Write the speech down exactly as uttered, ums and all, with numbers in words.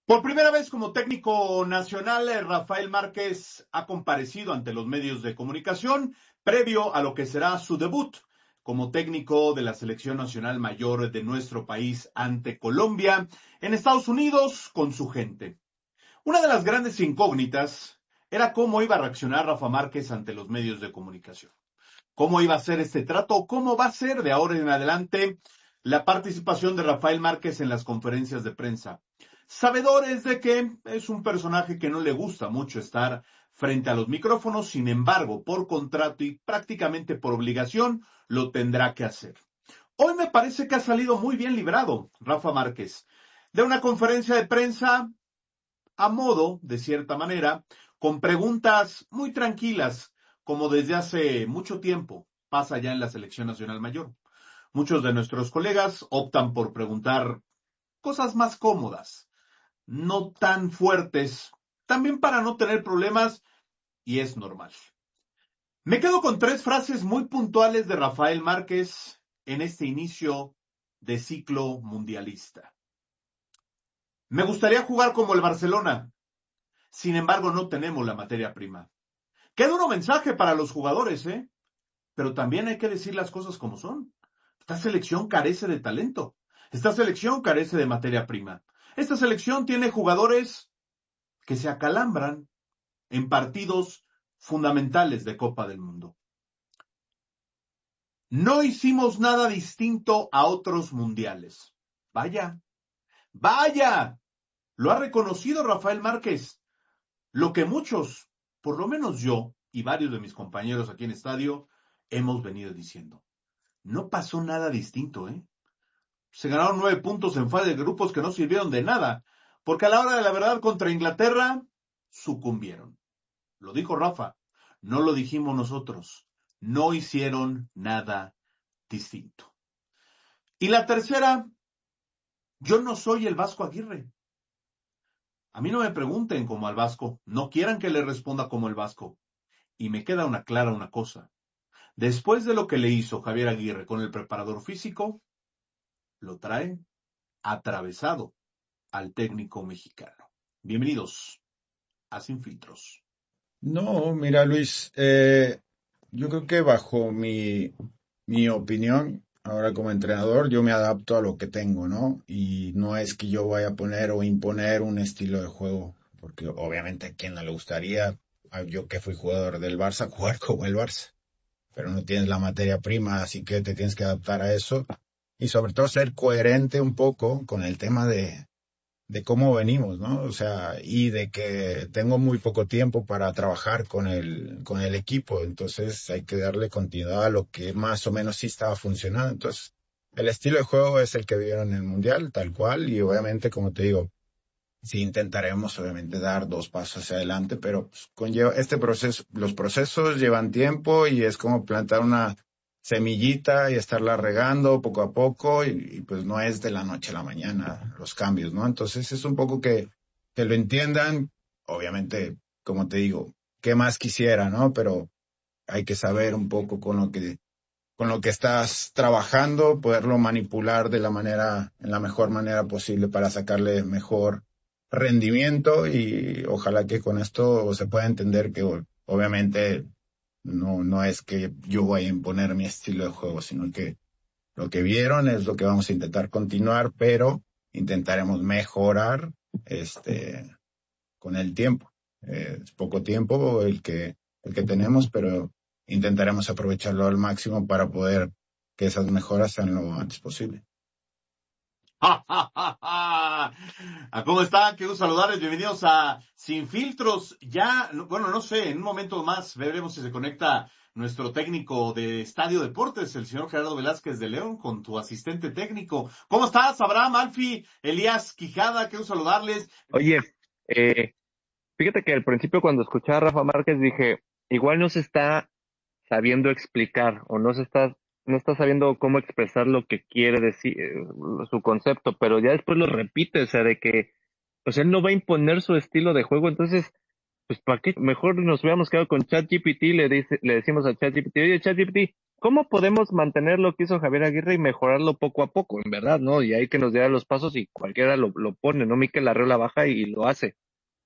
Por primera vez como técnico nacional, eh, Rafael Márquez ha comparecido ante los medios de comunicación previo a lo que será su debut como técnico de la selección nacional mayor de nuestro país ante Colombia en Estados Unidos con su gente. Una de las grandes incógnitas era cómo iba a reaccionar Rafa Márquez ante los medios de comunicación. ¿Cómo iba a ser este trato? ¿Cómo va a ser de ahora en adelante la participación de Rafael Márquez en las conferencias de prensa? Sabedores de que es un personaje que no le gusta mucho estar frente a los micrófonos, sin embargo, por contrato y prácticamente por obligación, lo tendrá que hacer. Hoy me parece que ha salido muy bien librado Rafa Márquez de una conferencia de prensa a modo, de cierta manera, con preguntas muy tranquilas, como desde hace mucho tiempo pasa ya en la Selección Nacional Mayor. Muchos de nuestros colegas optan por preguntar cosas más cómodas, no tan fuertes, también para no tener problemas, y es normal. Me quedo con tres frases muy puntuales de Rafael Márquez en este inicio de ciclo mundialista. Me gustaría jugar como el Barcelona, sin embargo no tenemos la materia prima. Qué duro mensaje para los jugadores, ¿eh? Pero también hay que decir las cosas como son. Esta selección carece de talento. Esta selección carece de materia prima. Esta selección tiene jugadores que se acalambran en partidos fundamentales de Copa del Mundo. No hicimos nada distinto a otros mundiales. Vaya, vaya, lo ha reconocido Rafael Márquez. Lo que muchos, por lo menos yo y varios de mis compañeros aquí en estadio, hemos venido diciendo. No pasó nada distinto, ¿eh? Se ganaron nueve puntos en fase de grupos que no sirvieron de nada, porque a la hora de la verdad contra Inglaterra sucumbieron. Lo dijo Rafa, no lo dijimos nosotros. No hicieron nada distinto. Y la tercera, yo no soy el Vasco Aguirre. A mí no me pregunten como al Vasco, no quieran que le responda como el Vasco. Y me queda una clara una cosa. Después de lo que le hizo Javier Aguirre con el preparador físico, lo traen atravesado al técnico mexicano. Bienvenidos a Sin Filtros. No, mira Luis, eh, yo creo que bajo mi, mi opinión, ahora como entrenador, yo me adapto a lo que tengo, ¿no? Y no es que yo vaya a poner o imponer un estilo de juego, porque obviamente a quien no le gustaría, a yo que fui jugador del Barça, jugar como el Barça, pero no tienes la materia prima, así que te tienes que adaptar a eso y sobre todo ser coherente un poco con el tema de de cómo venimos, ¿no? O sea, y de que tengo muy poco tiempo para trabajar con el, con el equipo, entonces hay que darle continuidad a lo que más o menos sí estaba funcionando. Entonces, el estilo de juego es el que vieron en el Mundial, tal cual, y obviamente, como te digo, sí intentaremos obviamente dar dos pasos hacia adelante, pero pues, conlleva este proceso, los procesos llevan tiempo y es como plantar una semillita y estarla regando poco a poco y, y, pues no es de la noche a la mañana los cambios, ¿no? Entonces es un poco que, que lo entiendan, obviamente, como te digo, qué más quisiera, ¿no? Pero hay que saber un poco con lo que, con lo que estás trabajando, poderlo manipular de la manera, en la mejor manera posible para sacarle mejor rendimiento y ojalá que con esto se pueda entender que obviamente no, no es que yo vaya a imponer mi estilo de juego, sino que lo que vieron es lo que vamos a intentar continuar, pero intentaremos mejorar este con el tiempo. Eh, es poco tiempo el que, el que tenemos, pero intentaremos aprovecharlo al máximo para poder que esas mejoras sean lo antes posible. ¡Ja, ja, ja, ja! ¿Cómo están? Quiero saludarles. Bienvenidos a Sin Filtros. Ya, bueno, no sé, en un momento más veremos si se conecta nuestro técnico de Estadio Deportes, el señor Gerardo Velázquez de León, con tu asistente técnico. ¿Cómo estás, Abraham, Alfi, Elías Quijada? Quiero saludarles. Oye, eh, fíjate que al principio cuando escuchaba a Rafa Márquez dije, igual no se está sabiendo explicar o no se está, no está sabiendo cómo expresar lo que quiere decir, eh, su concepto, pero ya después lo repite, o sea, de que pues él no va a imponer su estilo de juego, entonces, pues ¿para qué? Mejor nos hubiéramos quedado con ChatGPT, le dice, le decimos a ChatGPT, oye ChatGPT, ¿cómo podemos mantener lo que hizo Javier Aguirre y mejorarlo poco a poco, en verdad, ¿no? Y hay que nos diera los pasos y cualquiera lo, lo pone, ¿no? Mikel Arreola baja y, y lo hace.